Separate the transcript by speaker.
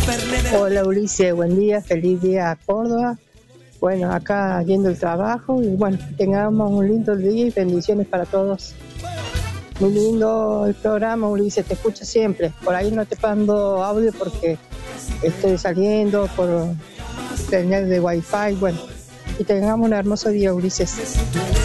Speaker 1: Hola Ulises, buen día, feliz día a Córdoba. Bueno, acá yendo el trabajo y bueno, que tengamos un lindo día y bendiciones para todos. Muy lindo el programa, Ulises, te escucho siempre. Por ahí no te mando audio porque estoy saliendo por señal de Wi-Fi. Bueno, y tengamos un hermoso día, Ulises.